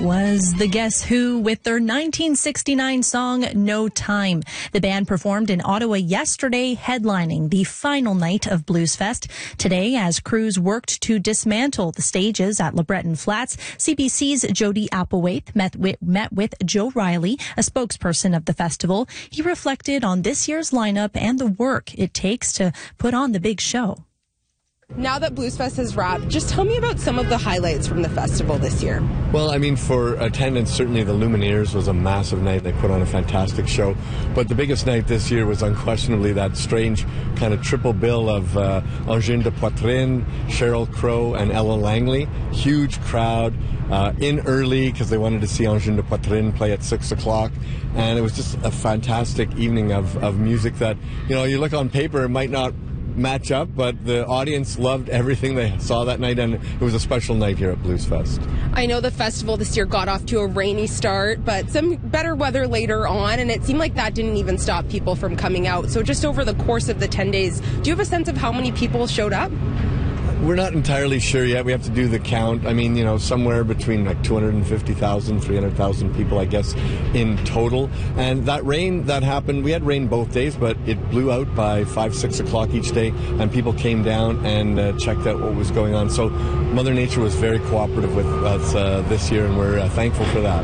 Was the Guess Who with their 1969 song, No Time. The band performed in Ottawa yesterday, headlining the final night of Bluesfest. Today, as crews worked to dismantle the stages at LeBreton Flats, CBC's Jody Applewhite met with Joe Riley, a spokesperson of the festival. He reflected on this year's lineup and the work it takes to put on the big show. Now that Bluesfest has wrapped, just tell me about some of the highlights from the festival this year. Well, I mean, for attendance, certainly the Lumineers was a massive night. They put on a fantastic show. But the biggest night this year was unquestionably that strange kind of triple bill of Angine de Poitrine, Sheryl Crow, and Ella Langley. Huge crowd. In early because they wanted to see Angine de Poitrine play at 6 o'clock. And it was just a fantastic evening of music that, you know, you look on paper, it might not match up, but the audience loved everything they saw that night, and it was a special night here at Bluesfest. I know the festival this year got off to a rainy start, but some better weather later on, and it seemed like that didn't even stop people from coming out. So just over the course of the 10 days, do you have a sense of how many people showed up? We're not entirely sure yet. We have to do the count. I mean, you know, somewhere between like 250,000, 300,000 people, I guess, in total. And that rain that happened, we had rain both days, but it blew out by 5, 6 o'clock each day, and people came down and checked out what was going on. So Mother Nature was very cooperative with us this year, and we're thankful for that.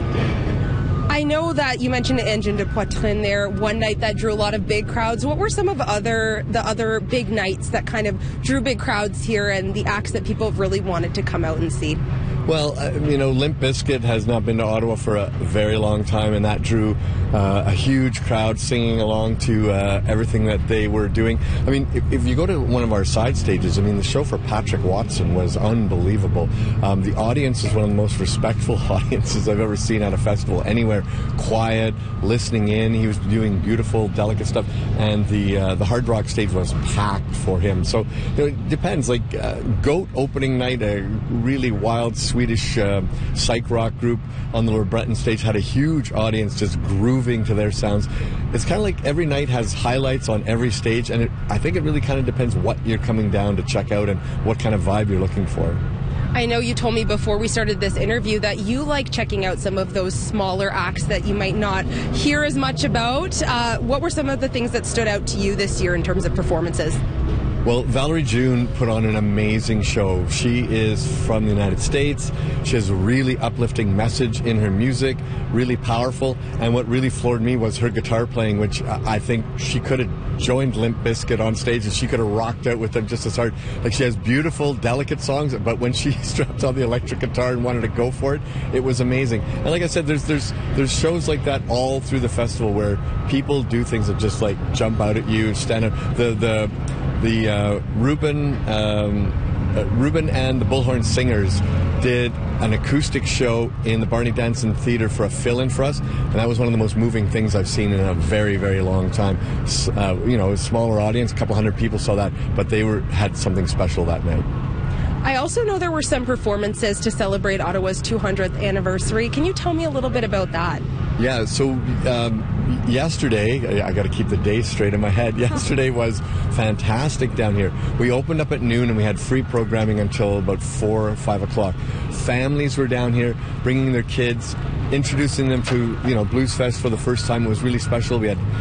I know that you mentioned Angine de Poitrine there, one night that drew a lot of big crowds. What were some of the other big nights that kind of drew big crowds here and the acts that people really wanted to come out and see? Well, you know, Limp Bizkit has not been to Ottawa for a very long time, and that drew a huge crowd singing along to everything that they were doing. I mean, if you go to one of our side stages, I mean, the show for Patrick Watson was unbelievable. The audience is one of the most respectful audiences I've ever seen at a festival anywhere. Quiet, listening in. He was doing beautiful, delicate stuff, and the Hard Rock stage was packed for him. So, you know, it depends. Like Goat opening night, a really wild, Swedish psych rock group on the LeBreton stage had a huge audience just grooving to their sounds. It's kind of like every night has highlights on every stage, and I think it really kind of depends what you're coming down to check out and what kind of vibe you're looking for. I know you told me before we started this interview that you like checking out some of those smaller acts that you might not hear as much about. What were some of the things that stood out to you this year in terms of performances? Well, Valerie June put on an amazing show. She is from the United States. She has a really uplifting message in her music, really powerful. And what really floored me was her guitar playing, which I think she could have joined Limp Bizkit on stage and she could have rocked out with them just as hard. Like, she has beautiful, delicate songs, but when she strapped on the electric guitar and wanted to go for it, it was amazing. And like I said, there's shows like that all through the festival where people do things that just like jump out at you, stand out. The Ruben and the Bullhorn Singers did an acoustic show in the Barney Danson Theatre for a fill-in for us, and that was one of the most moving things I've seen in a very, very long time. You know, a smaller audience, a couple hundred people saw that, but they had something special that night. I also know there were some performances to celebrate Ottawa's 200th anniversary. Can you tell me a little bit about that? Yeah, so yesterday, I got to keep the days straight in my head. Yesterday was fantastic down here. We opened up at noon and we had free programming until about 4 or 5 o'clock. Families were down here bringing their kids, introducing them to, you know, Bluesfest for the first time. It was really special. We had